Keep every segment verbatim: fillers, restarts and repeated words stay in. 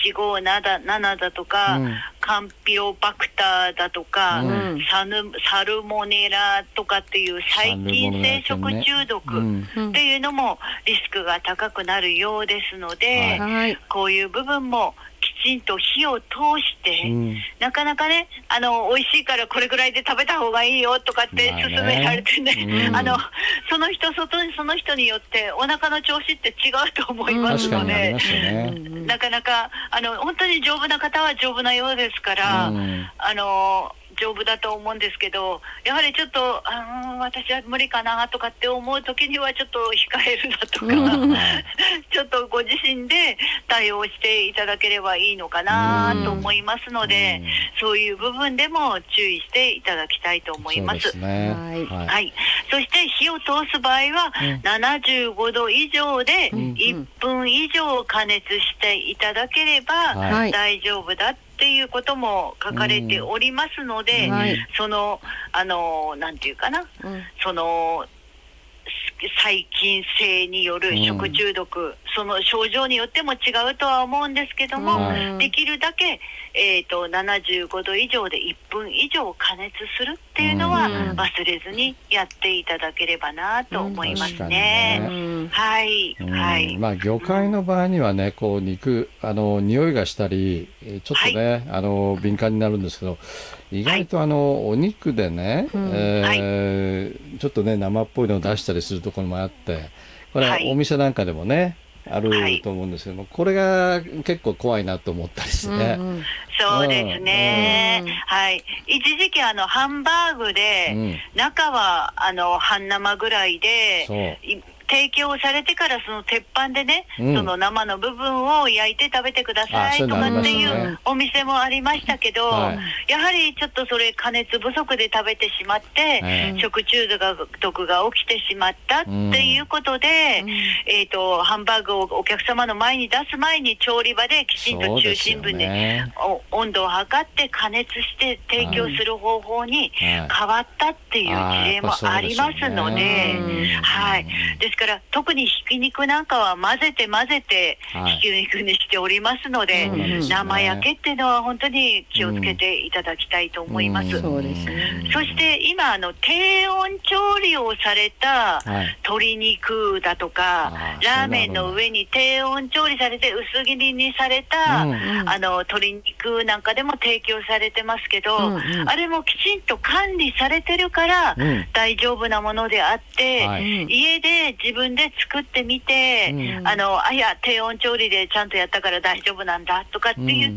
ちごななだとか、うん、カンピロバクターだとか、うん、サヌサルモネラとかっていう細菌性食中毒っていうのもリスクが高くなるようですので、はい、こういう部分もきちんと火を通して、うん、なかなかねあの美味しいからこれぐらいで食べた方がいいよとかって勧められてね、まあね、うん、あのその人外にその人によってお腹の調子って違うと思いますので、うん、なかなかあの本当に丈夫な方は丈夫なようですから、うん、あの丈夫だと思うんですけど、やはりちょっとあ私は無理かなとかって思う時にはちょっと控えるだとか、うん、ちょっとご自身で対応していただければいいのかなと思いますので、うん、そういう部分でも注意していただきたいと思います。 そうですね。 はいはい、そして火を通す場合は、うん、ななじゅうごど以上でいっぷん以上加熱していただければ大丈夫だっていうことも書かれておりますので、うんはい、そのあのなんていうかな、うん、その細菌性による食中毒、うん、その症状によっても違うとは思うんですけども、うん、できるだけ、えーと、ななじゅうごど以上でいっぷん以上加熱するっていうのは忘れずにやっていただければなと思いますね。うん、はい、うん、はい。 まあ魚介の場合にはね、こう肉あの匂いがしたりちょっとね、はい、あの敏感になるんですけど、意外とあの、はい、お肉でね、うんえーはい、ちょっとね生っぽいのを出したりするところもあって、これはお店なんかでもね、はい、あると思うんですけども、これが結構怖いなと思ったりしてね、うんうん、 そうですね、うん、はい。一時期あのハンバーグで、うん、中はあの半生ぐらいで提供されてからその鉄板でね、うん、その生の部分を焼いて食べてくださいとかっていうお店もありましたけど、はい、やはりちょっとそれ加熱不足で食べてしまって、はい、食中毒が起きてしまったっていうことで、うん、えーと、ハンバーグをお客様の前に出す前に調理場できちんと中心部で、ね、温度を測って加熱して提供する方法に変わったっていう事例もありますので、はい。ですから特にひき肉なんかは混ぜて混ぜてひき肉にしておりますので、はい、生焼けっていうのは本当に気をつけていただきたいと思います。うん、そうですね。そして今あの低温調理をされた鶏肉だとか、はい、ラーメンの上に低温調理されて薄切りにされた、うん、あの鶏肉なんかでも提供されてますけど、うんうん、あれもきちんと管理されてるから大丈夫なものであって、うんはい、家で自分で作ってみて、うん、あのあいや低温調理でちゃんとやったから大丈夫なんだとかって言って、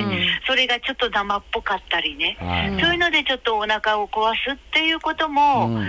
うん、それがちょっと生っぽかったりね、うん、そういうのでちょっとお腹を壊すっていうことも、うん、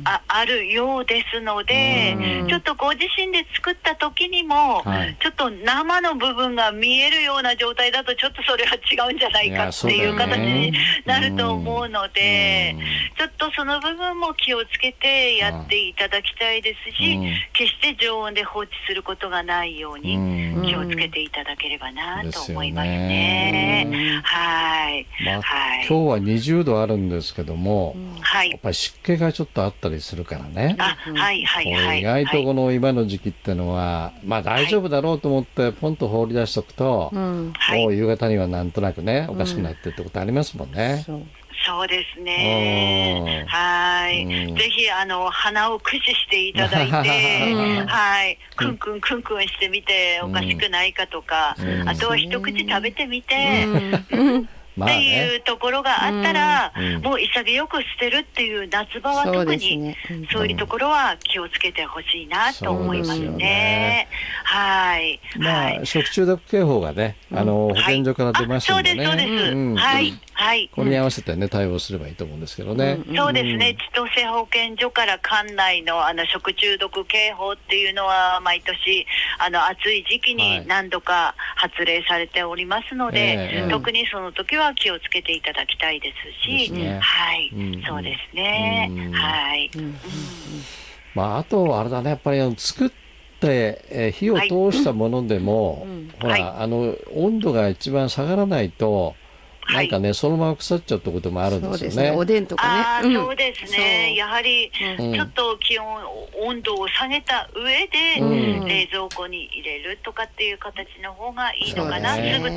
あ, あるようですので、うん、ちょっとご自身で作った時にも、はい、ちょっと生の部分が見えるような状態だとちょっとそれは違うんじゃないかっていう形になると思うので、うん、ちょっとその部分も気をつけてやっていただきたいですし、うん、決して常温で放置することがないように気をつけていただければなと思いますね。うん、はい、 まあはい、今日はにじゅうどあるんですけども、うん、やっぱり湿気がちょっとあったりするからね、 あ、はいはいはい、 意外とこの今の時期ってのは、まあ大丈夫だろうと思ってポンと放り出しておくと、はい、もう夕方にはなんとなくねおかしくなってってことありますもんね。 うん、そうそうですね。はい、うん、ぜひあの鼻を駆使していただいて、うん、はい、クンクンクンクンしてみておかしくないかとか、うん、あとは一口食べてみて、うんっていうところがあったら、まあね、もう潔く捨てるっていう夏場は特に そう、ねうん、そういうところは気をつけてほしいなと思いますね。ねはい。 まあ、はい、食中毒警報がね、あの、うん、保健所から出ましたのでね。 そうですそうです。うん、はい。はい、 これに合わせてね対応すればいいと思うんですけどね。 うん、そうですね。千歳保健所から管内のあの食中毒警報っていうのは毎年あの暑い時期に何度か発令されておりますので、はいえー、特にその時は気をつけていただきたいですし、ですね、はい、うん、そうですね。うん、はい。うん、 まああとあれだねやっぱり作って、えー、火を通したものでも、はい、ほら、はい、あの温度が一番下がらないと。なんかね、はい、そのまま腐っちゃうってこともあるんですよね。そうですね、 おでんとかね。 あ、うん、そうですね。やはり、うん、ちょっと気温、温度を下げた上で、うん、冷蔵庫に入れるとかっていう形の方がいいのかな。すぐ